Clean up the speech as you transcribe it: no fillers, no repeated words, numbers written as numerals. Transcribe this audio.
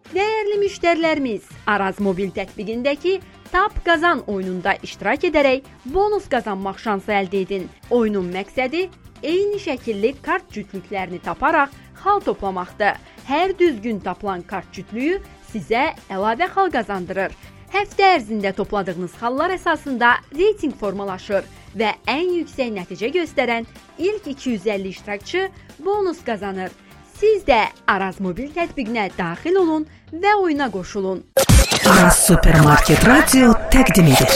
Değerli müşterilerimiz, Araz Mobil tətbiqindəki Tap Qazan oyununda iştirak edərək bonus qazanmaq şansı əldə edin. Oyunun məqsədi eyni şəkilli kart cütlüklərini taparaq xal toplamaqdır. Hər düzgün tapılan kart cütlüyü sizə əlavə xal qazandırır. Həftə ərzində topladığınız xallar əsasında reyting formalaşır və ən yüksək nəticə göstərən ilk 250 iştirakçı bonus qazanır. Siz də Araz Mobil tətbiqinə daxil olun və oyuna qoşulun. Araz Supermarket Radio təqdim edir.